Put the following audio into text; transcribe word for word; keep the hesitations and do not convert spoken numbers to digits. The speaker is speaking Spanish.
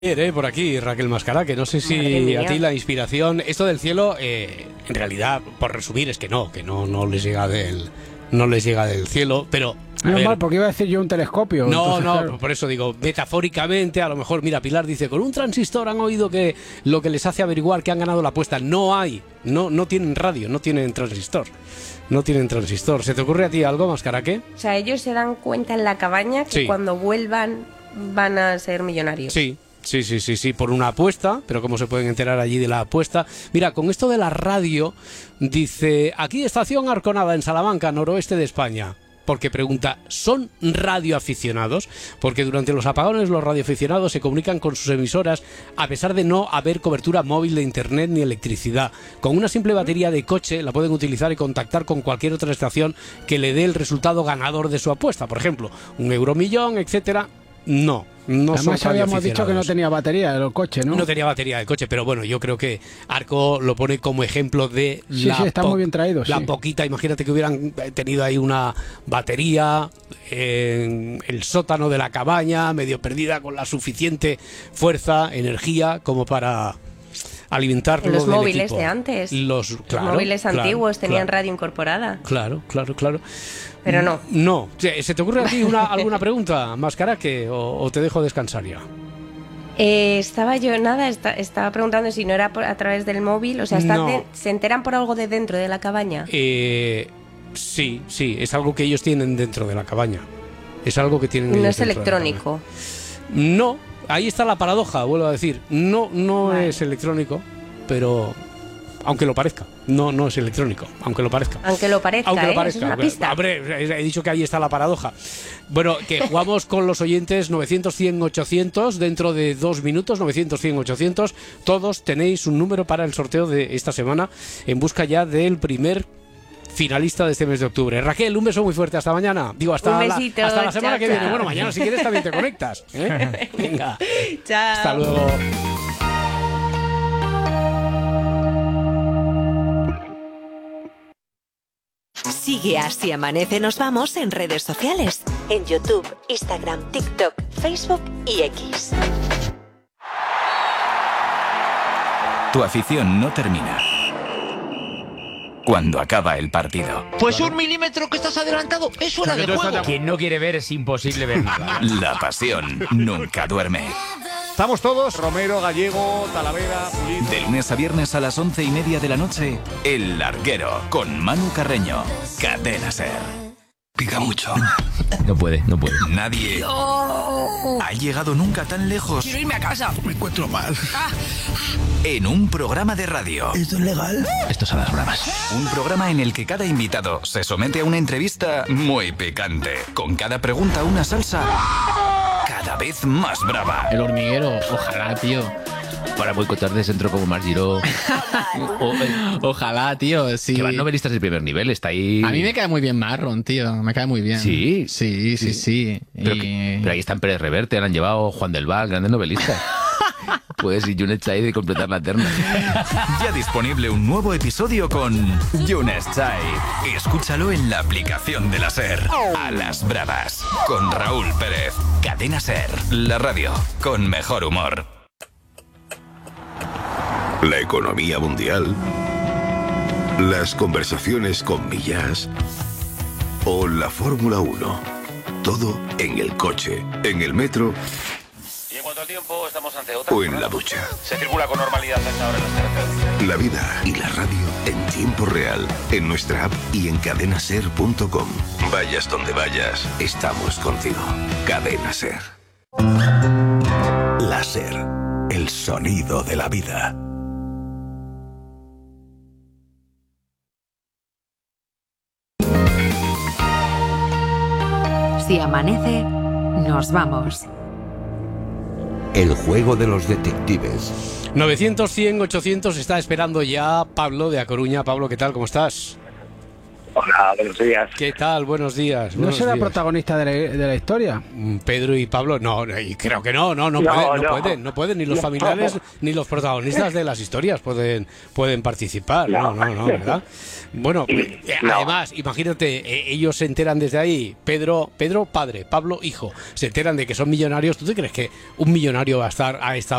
Eh, por aquí Raquel Mascará, que no sé si a ti la inspiración, esto del cielo, eh, en realidad, por resumir, es que no, que no, no les llega del, no les llega del cielo, pero no es mal, porque iba a decir yo un telescopio. No, entonces, no, claro. Por eso digo, metafóricamente, a lo mejor, mira, Pilar dice, con un transistor han oído que lo que les hace averiguar que han ganado la apuesta. No hay, no, no tienen radio, no tienen transistor, no tienen transistor. ¿Se te ocurre a ti algo, Mascará, qué? O sea, ellos se dan cuenta en la cabaña que Sí. cuando vuelvan van a ser millonarios. Sí. Sí, sí, sí, sí, por una apuesta, pero ¿cómo se pueden enterar allí de la apuesta? Mira, con esto de la radio, dice, aquí estación Arconada en Salamanca, noroeste de España. Porque pregunta, ¿son radioaficionados? Porque durante los apagones los radioaficionados se comunican con sus emisoras a pesar de no haber cobertura móvil de internet ni electricidad. Con una simple batería de coche la pueden utilizar y contactar con cualquier otra estación que le dé el resultado ganador de su apuesta. Por ejemplo, un euromillón, etcétera. No, no son Además habíamos dicho que no radioaficionados. tenía batería el coche, ¿no? No tenía batería de coche, pero bueno, yo creo que Arco lo pone como ejemplo de Sí, la, sí, está po- muy bien traído, la sí. poquita. Imagínate que hubieran tenido ahí una batería en el sótano de la cabaña, medio perdida, con la suficiente fuerza, energía como para alimentarlo En los del móviles equipo. de antes. Los, claro, Los móviles claro, antiguos tenían claro, radio incorporada. Claro, claro, claro. Pero no. No. ¿Se te ocurre a ti una, alguna pregunta, Mascaraque, o, o te dejo descansar ya? Eh, estaba yo, nada, esta- estaba preguntando si no era por- a través del móvil. O sea, están No. de- ¿se enteran por algo de dentro de la cabaña? Eh, sí, sí, es algo que ellos tienen dentro de la cabaña. Es algo que tienen No ellos es dentro de la electrónico. cabaña. No, ahí está la paradoja, vuelvo a decir. No, no Vale. es electrónico, pero aunque lo parezca, no, no es electrónico, aunque lo parezca. Aunque lo parezca, Aunque ¿eh? lo Eso parezca. es una pista. Hombre, he dicho que ahí está la paradoja. Bueno, que jugamos con los oyentes novecientos, cien, ochocientos dentro de dos minutos, novecientos, cien, ochocientos. Todos tenéis un número para el sorteo de esta semana en busca ya del primer finalista de este mes de octubre. Raquel, un beso muy fuerte. Hasta mañana. Digo, hasta, Un la, besito, hasta la semana chao, que viene. chao. Bueno, mañana si quieres también te conectas. ¿eh? Venga, Chao. hasta luego. Sigue Así Amanece Nos Vamos en redes sociales. En YouTube, Instagram, TikTok, Facebook y X. Tu afición no termina cuando acaba el partido. Pues un milímetro que estás adelantado es fuera de juego. Quien no quiere ver es imposible ver nada. La pasión nunca duerme. Estamos todos, Romero, Gallego, Talavera, Pulido. De lunes a viernes a las once y media de la noche, El Larguero, con Manu Carreño. Cadena Ser. Pica mucho. No puede, no puede. Nadie ha llegado nunca tan lejos. Quiero irme a casa. Me encuentro mal. En un programa de radio. ¿Esto es legal? Estos son las bromas. Un programa en el que cada invitado se somete a una entrevista muy picante. Con cada pregunta una salsa cada vez más brava. El hormiguero, ojalá, tío. Para boicotar de centro como Mar Giró. O- Ojalá, tío, sí. Que van novelistas de primer nivel, está ahí. A mí me cae muy bien Marron, tío. Me cae muy bien. Sí. Sí, sí, sí. Pero, Y- que- pero ahí están Pérez Reverte, han llevado Juan del Val, grandes novelistas. Pues y Yunet Chai de completar la terna. Ya disponible un nuevo episodio con Younes Chai. Escúchalo en la aplicación de la Ser. A las bravas. Con Raúl Pérez. Cadena Ser. La radio con mejor humor. La economía mundial, las conversaciones con Millás o la Fórmula uno. Todo en el coche, en el metro Y en cuanto al tiempo, estamos ante otra. o en la ducha. Se circula con normalidad a esta hora en las carreteras. La vida y la radio en tiempo real, en nuestra app y en cadenaser punto com. Vayas donde vayas, estamos contigo. Cadena Ser. La Ser, el sonido de la vida. Si amanece, nos vamos. El juego de los detectives. novecientos, cien, ochocientos está esperando ya Pablo de A Coruña. Pablo, ¿qué tal? ¿Cómo estás? Hola, buenos días. ¿Qué tal? Buenos días. ¿No buenos será días. protagonista de la, de la historia? Pedro y Pablo, no, y creo que no, no, no, No, pueden, no, no. pueden, no pueden, ni los No. familiares ni los protagonistas de las historias pueden, pueden participar, no, no, no, ¿verdad? Bueno, eh, además, imagínate, eh, ellos se enteran desde ahí, Pedro, Pedro padre, Pablo hijo, se enteran de que son millonarios. ¿Tú te crees que un millonario va a estar a esta